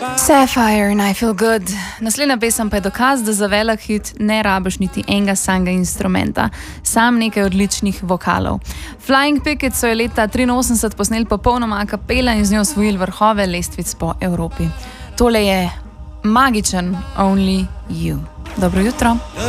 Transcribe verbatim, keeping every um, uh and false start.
Sapphire in I Feel Good. Naslednja pesem pa je dokaz, da za velik hit ne rabiš niti enega samega instrumenta, sam nekaj odličnih vokalov. Flying Picket so je leta triinosemdeset posneli popolnoma a capella in z njo osvojili vrhove lestvic po Evropi. Tole je magičen Only You. Dobro jutro.